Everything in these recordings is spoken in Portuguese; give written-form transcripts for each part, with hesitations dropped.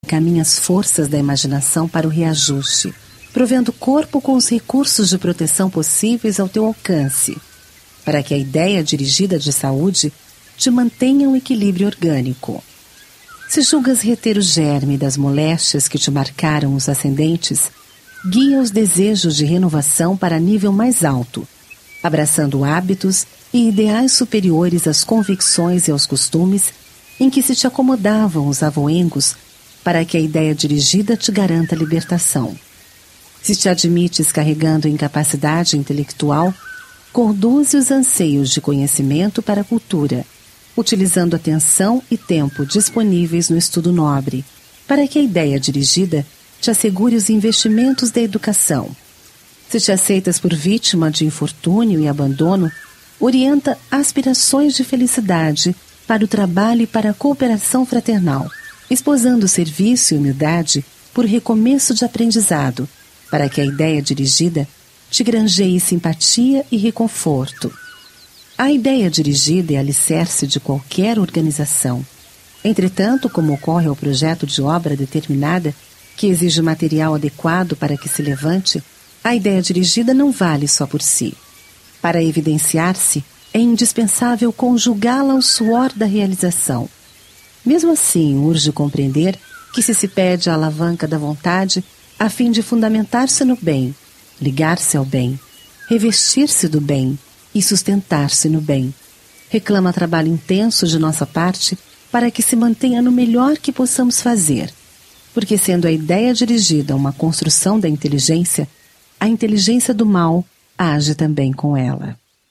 Caminha as forças da imaginação para o reajuste, provendo o corpo com os recursos de proteção possíveis ao teu alcance, para que a ideia dirigida de saúde te mantenha um equilíbrio orgânico. Se julgas reter o germe das moléstias que te marcaram os ascendentes, guia os desejos de renovação para nível mais alto, abraçando hábitos e ideais superiores às convicções e aos costumes em que se te acomodavam os avoengos, para que a ideia dirigida te garanta a libertação. Se te admites carregando incapacidade intelectual, conduze os anseios de conhecimento para a cultura, utilizando atenção e tempo disponíveis no estudo nobre, para que a ideia dirigida te assegure os investimentos da educação. Se te aceitas por vítima de infortúnio e abandono, orienta aspirações de felicidade para o trabalho e para a cooperação fraternal, esposando serviço e humildade por recomeço de aprendizado, para que a ideia dirigida te granjeie simpatia e reconforto. A ideia dirigida é alicerce de qualquer organização. Entretanto, como ocorre ao projeto de obra determinada, que exige material adequado para que se levante, a ideia dirigida não vale só por si. Para evidenciar-se, é indispensável conjugá-la ao suor da realização. Mesmo assim, urge compreender que se pede a alavanca da vontade a fim de fundamentar-se no bem, ligar-se ao bem, revestir-se do bem e sustentar-se no bem. Reclama trabalho intenso de nossa parte para que se mantenha no melhor que possamos fazer, porque sendo a ideia dirigida uma construção da inteligência, a inteligência do mal age também com ela.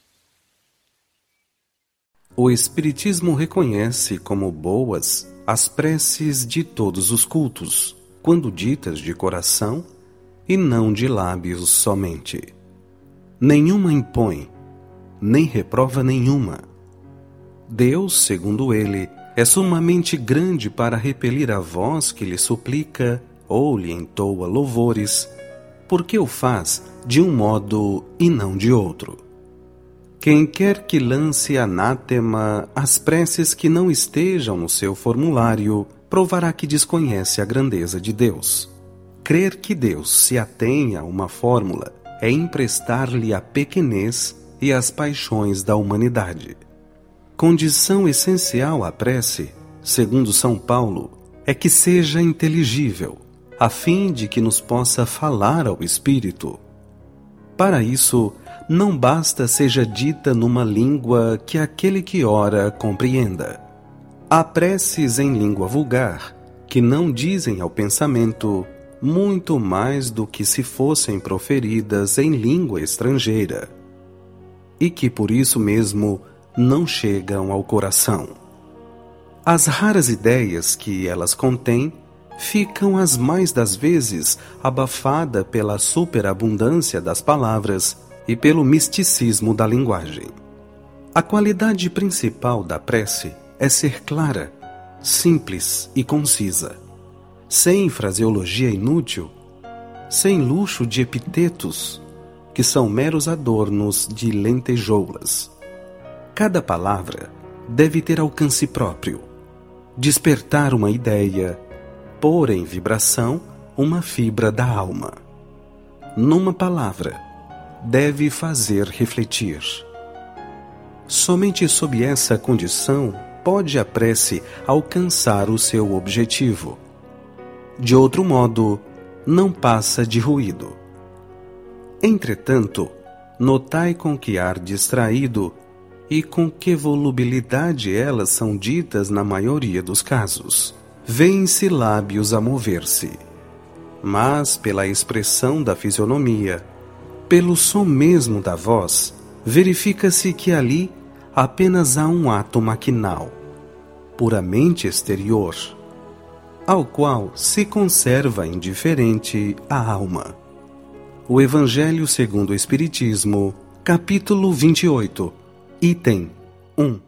O Espiritismo reconhece como boas as preces de todos os cultos, quando ditas de coração e não de lábios somente. Nenhuma impõe, nem reprova nenhuma. Deus, segundo ele, é sumamente grande para repelir a voz que lhe suplica ou lhe entoa louvores, porque o faz de um modo e não de outro. Quem quer que lance anátema às preces que não estejam no seu formulário, provará que desconhece a grandeza de Deus. Crer que Deus se atenha a uma fórmula é emprestar-lhe a pequenez e as paixões da humanidade. Condição essencial à prece, segundo São Paulo, é que seja inteligível, a fim de que nos possa falar ao Espírito. Para isso, não basta seja dita numa língua que aquele que ora compreenda. Há preces em língua vulgar que não dizem ao pensamento muito mais do que se fossem proferidas em língua estrangeira, e que por isso mesmo não chegam ao coração. As raras ideias que elas contêm ficam as mais das vezes abafadas pela superabundância das palavras e pelo misticismo da linguagem. A qualidade principal da prece é ser clara, simples e concisa, sem fraseologia inútil, sem luxo de epitetos, que são meros adornos de lentejoulas. Cada palavra deve ter alcance próprio, despertar uma ideia, pôr em vibração uma fibra da alma. Numa palavra, deve fazer refletir. Somente sob essa condição pode a prece alcançar o seu objetivo. De outro modo, não passa de ruído. Entretanto, notai com que ar distraído e com que volubilidade elas são ditas na maioria dos casos. Vêem-se lábios a mover-se, mas pela expressão da fisionomia, pelo som mesmo da voz, verifica-se que ali apenas há um ato maquinal, puramente exterior, ao qual se conserva indiferente a alma. O Evangelho segundo o Espiritismo, capítulo 28, item 1.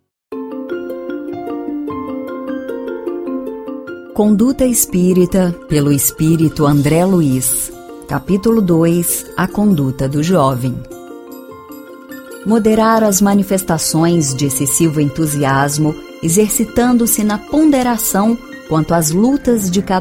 Conduta Espírita, pelo Espírito André Luiz. Capítulo 2. A conduta do jovem. Moderar as manifestações de excessivo entusiasmo, exercitando-se na ponderação quanto às lutas de cada